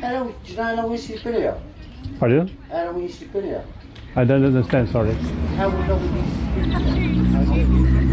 Do you know how long we used to been here? Pardon? How long we used to been here? I don't understand, sorry. How long we used to been here?